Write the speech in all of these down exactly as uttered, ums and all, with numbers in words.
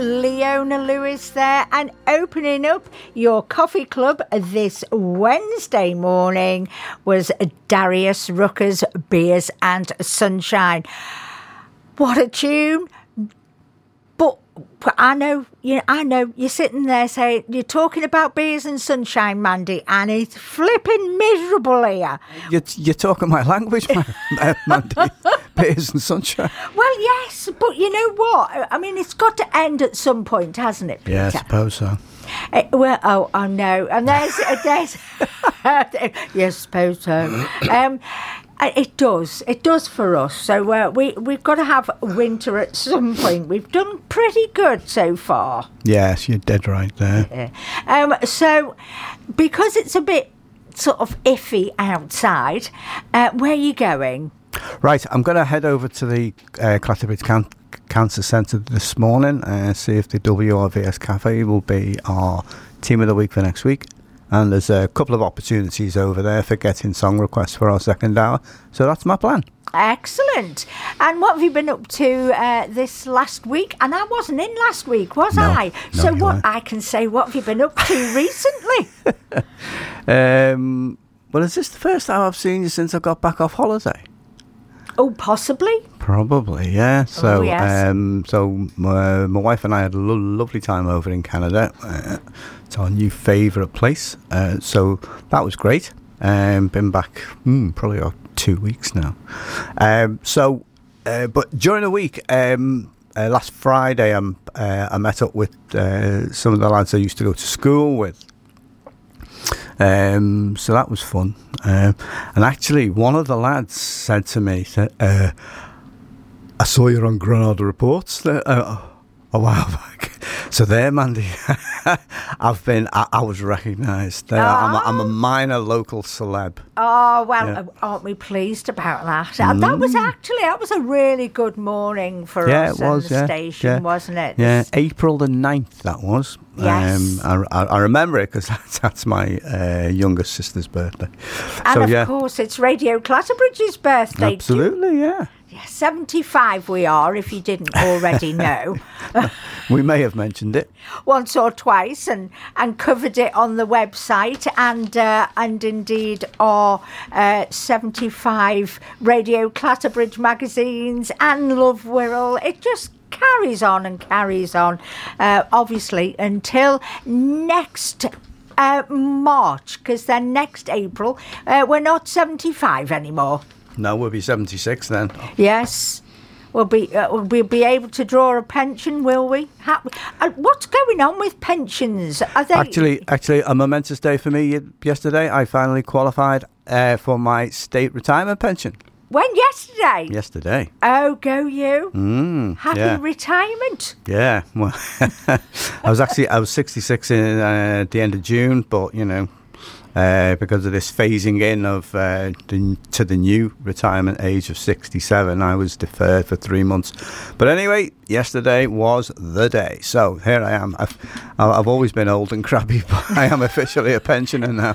Leona Lewis there, and opening up your coffee club this Wednesday morning was Darius Rucker's Beers and Sunshine. What a tune. But, but I know, you know, I know you're sitting there saying, you're talking about beers and sunshine, Mandy, and it's flipping miserable here. You're, you're talking my language, Mandy. Beers and sunshine. Well, yes, but you know what? I mean, it's got to end at some point, hasn't it, Peter? Yeah, I suppose so. Uh, well, oh, oh no, and there's, uh, there's, yes, I suppose so. Um, It does. It does for us. So uh, we, we've got to have winter at some point. We've done pretty good so far. Yes, you're dead right there. Yeah. Um, so because it's a bit sort of iffy outside, uh, where are you going? Right, I'm going to head over to the uh, Clatterbridge Can- Cancer Centre this morning and see if the W R V S Cafe will be our team of the week for next week. And there's a couple of opportunities over there for getting song requests for our second hour. So that's my plan. Excellent. And what have you been up to uh, this last week? And I wasn't in last week, was no, I? No, so what weren't. I can say, what have you been up to recently? um, well, is this the first time I've seen you since I got back off holiday? Oh, possibly. Probably, yeah. So, oh, yes. um, so my, my wife and I had a lo- lovely time over in Canada. Uh, it's our new favourite place. Uh, so that was great. Um, been back mm, probably about two weeks now. Um, so, uh, but during the week, um, uh, last Friday, um, uh, I met up with uh, some of the lads I used to go to school with. Um, so that was fun. Um, and actually, one of the lads said to me, uh, I saw you on Granada Reports uh, a while back. So there, Mandy, I've been, I, I was recognised. Oh. I'm, a, I'm a minor local celeb. Oh, well, yeah. Aren't we pleased about that? Mm. That was actually, that was a really good morning for yeah, us it was, in the yeah, station, yeah. wasn't it? Yeah, April the ninth, that was. Yes. Um, I, I, I remember it because that's, that's my uh, youngest sister's birthday. And so, of yeah. course, it's Radio Clatterbridge's birthday. Absolutely, too. yeah. Yeah, seventy-five we are, if you didn't already know. We may have mentioned it once or twice, and, and covered it on the website, and uh, and indeed our uh, seventy-five Radio Clatterbridge magazines and Love Wirral. It just carries on and carries on, uh, obviously, until next uh, March, because then next April uh, we're not seventy-five anymore. No, we'll be seventy-six then. Yes. We'll be uh, we'll be able to draw a pension, will we? How, uh, what's going on with pensions? Are they... Actually, actually, a momentous day for me yesterday. I finally qualified uh, for my state retirement pension. When? Yesterday? Yesterday. Oh, go you. Mm, Happy yeah. retirement. Yeah. Well, I was actually, I was sixty-six in, uh, at the end of June, but, you know, Uh, because of this phasing in of uh, the, to the new retirement age of sixty-seven, I was deferred for three months. But anyway, yesterday was the day. So here I am. I've, I've always been old and crabby, but I am officially a pensioner now.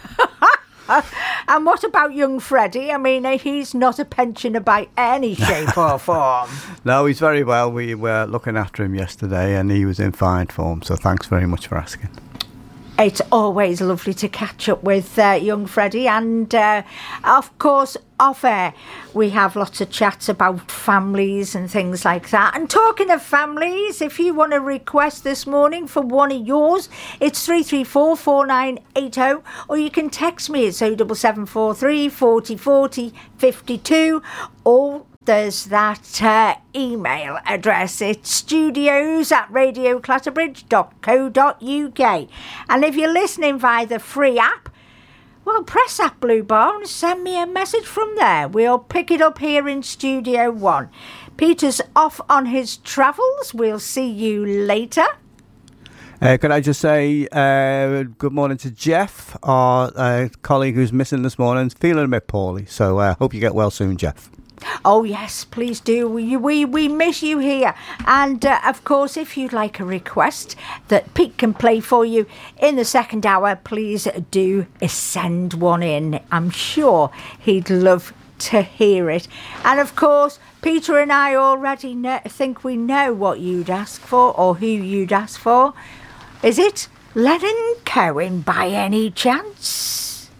And what about young Freddie? I mean, he's not a pensioner by any shape or form. No, he's very well. We were looking after him yesterday and he was in fine form. So thanks very much for asking. It's always lovely to catch up with uh, young Freddie, and uh, of course off air we have lots of chats about families and things like that. And talking of families, if you want a request this morning for one of yours, it's three three four, four nine eight zero, or you can text me. It's oh seven seven four three, four oh four oh, five two, or there's that uh, email address. It's studios at radio clatterbridge dot co dot uk. And if you're listening via the free app, well, press that blue bar and send me a message from there. We'll pick it up here in Studio One. Peter's off on his travels. We'll see you later. Uh, could I just say uh, good morning to Jeff, our uh, colleague who's missing this morning, feeling a bit poorly. So I uh, hope you get well soon, Jeff. Oh, yes, please do. We we, we miss you here. And, uh, of course, if you'd like a request that Pete can play for you in the second hour, please do send one in. I'm sure he'd love to hear it. And, of course, Peter and I already know, think we know what you'd ask for or who you'd ask for. Is it Leonard Cohen by any chance?